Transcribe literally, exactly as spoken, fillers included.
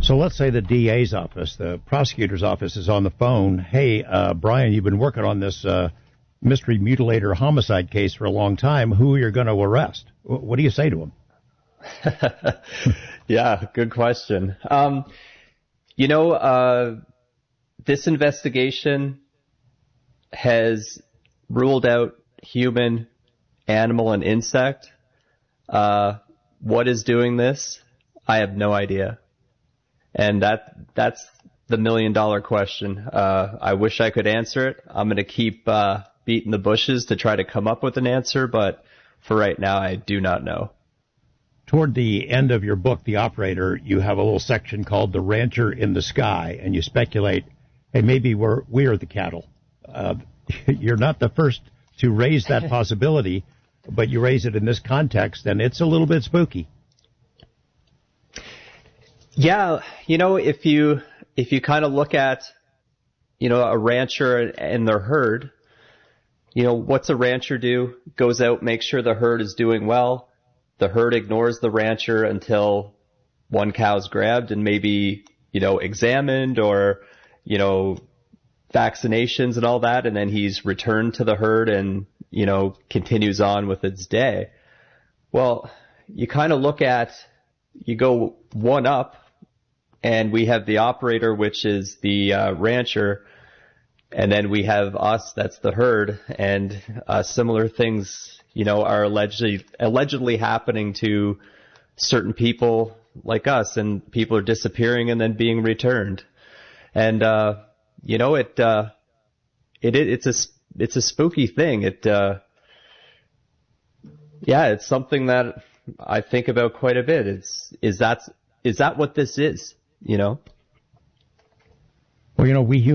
So let's say the D A's office, the prosecutor's office, is on the phone. Hey, uh, Brian, you've been working on this uh, mystery mutilator homicide case for a long time. Who are you going to arrest? What do you say to him? Yeah, good question. Um, you know, uh, this investigation has ruled out human, animal, and insect. Uh, what is doing this? I have no idea. And that that's the million dollar question. Uh, I wish I could answer it. I'm going to keep uh, beating the bushes to try to come up with an answer, but for right now, I do not know. Toward the end of your book, The Operator, you have a little section called The Rancher in the Sky, and you speculate, hey, maybe we're, we're the cattle. Uh, you're not the first to raise that possibility, but you raise it in this context, and it's a little bit spooky. Yeah, you know, if you if you kind of look at, you know, a rancher and their herd, you know, what's a rancher do? Goes out, makes sure the herd is doing well. The herd ignores the rancher until one cow's grabbed and maybe, you know, examined or, you know, vaccinations and all that, and then he's returned to the herd and, you know, continues on with its day. Well, you kind of look at, you go one up, and we have the operator, which is the uh, rancher, and then we have us, that's the herd, and uh, similar things, you know, are allegedly allegedly happening to certain people like us, and people are disappearing and then being returned. And uh, you know, it uh, it it's a it's a spooky thing. It uh, yeah, it's something that I think about quite a bit. It's is that is that what this is? You know? Well, you know, we humans